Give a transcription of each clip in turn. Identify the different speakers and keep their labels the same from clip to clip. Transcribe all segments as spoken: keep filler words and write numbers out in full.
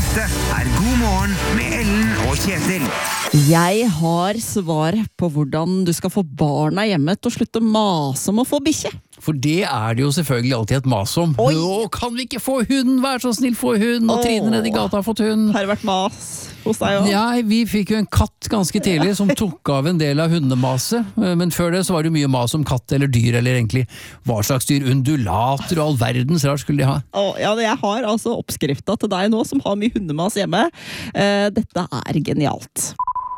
Speaker 1: Dette er God morgen med Ellen og Kjetil.
Speaker 2: Jeg har svar på hvordan du skal få barna hjemme til å slutte mase om å få bikkje.
Speaker 3: For det er det jo selvfølgelig alltid et mas om.
Speaker 2: Oi.
Speaker 3: Nå kan vi ikke få hund, vær så snill, få hund. Og Trine nede i gata har fått hund.
Speaker 2: Har det vært mas hos deg også?
Speaker 3: Ja, vi fikk jo en katt ganske tidlig som tok av en del av hundemaset. Men før det så var det jo mye mas om katt eller dyr, eller egentlig hva slags dyr, undulater og all verdens rart skulle de ha.
Speaker 2: Å, ja, jeg har altså oppskrifta til deg nå som har mye hundemas hjemme. Eh, dette er genialt.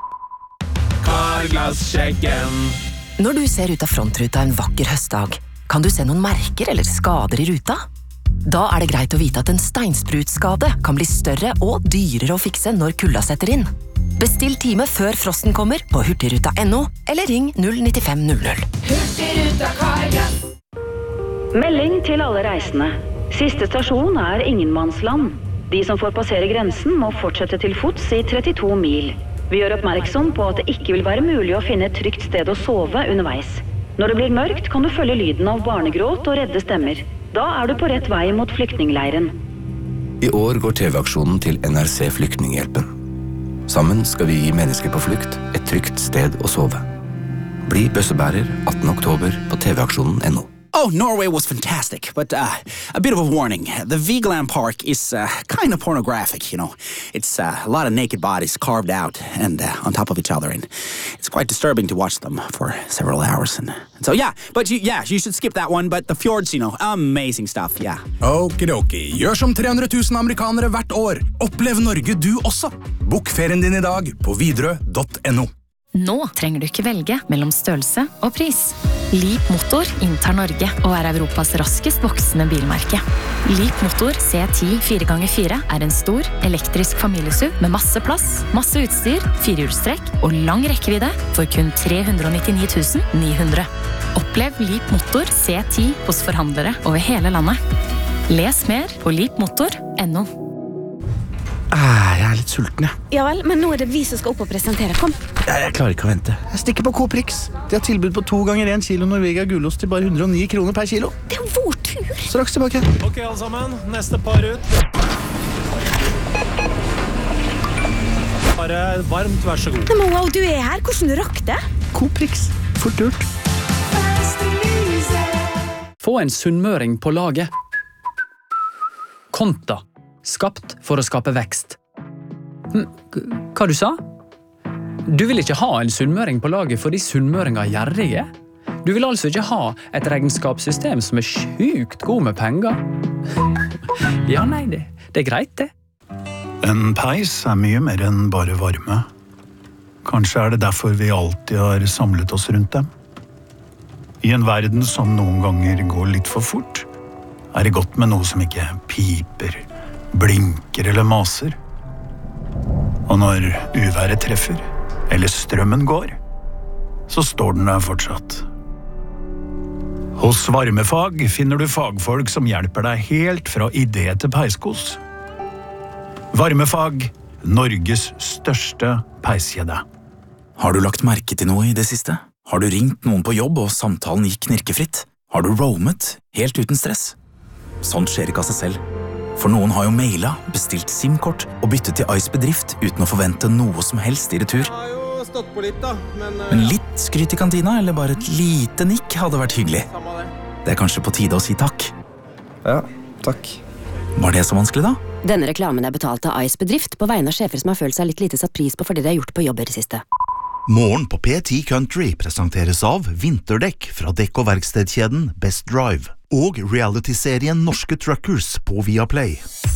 Speaker 4: Karglassjekken.
Speaker 5: Når du ser ut av frontruta en vakker høstdag, kan du se noen merker eller skader i ruta? Da er det greit å vite at en steinsprutskade kan bli større og dyrere å fikse når kulda setter inn. Bestill time før frosten kommer på hurtigruta punktum no, eller ring null ni fem null null.
Speaker 4: Hurtigruta Karglass.
Speaker 6: Melding til alle reisende. Siste stasjon er ingenmannsland. De som får passere grensen må fortsette til fots i trettito mil. Vi gjør oppmerksom på at det ikke vil være mulig å finne et trygt sted å sove underveis. Når det blir mørkt kan du følge lyden av barnegråt og redde stemmer. Da er du på rett vei mot flyktningleiren.
Speaker 7: I år går T V-aksjonen til N R C Flyktninghjelpen. Sammen skal vi gi mennesker på flukt et trygt sted å sove. Bli bøssebærer attende oktober på T V-aksjonen punktum no.
Speaker 8: Oh, Norway was fantastic, but uh, a bit of a warning. The Vigeland Park is uh, kind of pornographic, you know. It's uh, a lot of naked bodies carved out and uh, on top of each other, and it's quite disturbing to watch them for several hours. And, and so, yeah, but you, yeah, you should skip that one, but the fjords, you know, amazing stuff, yeah.
Speaker 9: Okidoki, gjør som tre hundre tusen amerikanere hvert år. Opplev Norge du også. Bok ferien din I dag på Widerøe punktum no.
Speaker 10: Nå trenger du ikke velge mellom størrelse og pris. Leap Motor inntar Norge og er Europas raskest voksende bilmerke. Leap Motor C ti fire ganger fire er en stor, elektrisk familiesuv med masse plass, masse utstyr, firehjulstrekk og lang rekkevidde for kun tre hundre nittini tusen ni hundre. Opplev Leap Motor C ti hos forhandlere over hele landet. Les mer på leap motor punktum no.
Speaker 11: Ah, jeg er litt sulten, jeg.
Speaker 12: Ja vel, men nå er det vi som skal opp og presentere. Kom.
Speaker 11: Jeg, jeg klarer ikke å vente. Jeg stikker på Coprix. De har tilbud på to ganger en kilo Norvegia gulost til bare hundre og ni kroner per kilo.
Speaker 12: Det er jo vår tur.
Speaker 11: Straks tilbake.
Speaker 4: Ok, alle sammen. Neste par ut. Bare varmt, vær så god.
Speaker 12: Nei, men wow, du er her. Hvordan rakk det?
Speaker 11: Coprix. Fort gjort.
Speaker 13: Få en sunnmøring på laget. Konta. Skapt for å skape vekst. Hm, hva du sa? Du vil ikke ha en sunnmøring på laget fordi sunnmøringer er gjerrige? Du vil altså ikke ha et regnskapssystem som er sjukt god med penger? Ja, nei, det, det er greit det.
Speaker 14: En peis er mye mer enn bare varme. Kanskje er det derfor vi alltid har samlet oss rundt dem. I en verden som noen ganger går litt for fort, er det godt med noe som ikke piper, blinker eller maser. Og når uværet treffer, eller strømmen går, så står den der fortsatt. Hos Varmefag finner du fagfolk som hjelper deg helt fra idé til peiskos. Varmefag, Norges største peiskjede.
Speaker 15: Har du lagt merke til noe I det siste? Har du ringt noen på jobb og samtalen gikk knirkefritt? Har du roamet helt uten stress? Sånt skjer ikke av seg selv. For noen har jo mailet, bestilt SIM-kort og byttet til Ice Bedrift uten å forvente noe som helst I retur.
Speaker 16: Jeg har jo stått på litt da, men...
Speaker 15: Men litt skryt I kantina, eller bare et lite nikk hadde vært hyggelig. Det er kanskje på tide å si takk.
Speaker 16: Ja, takk.
Speaker 15: Var det så vanskelig da?
Speaker 17: Denne reklamen er betalt av Ice Bedrift på vegne av sjefer som har følt seg litt lite satt pris på for det de har gjort på jobber I siste.
Speaker 18: Morgen på P ti Country presenteres av vinterdekk fra dekk- og verkstedkjeden Best Drive og reality-serien Norske Truckers på Viaplay.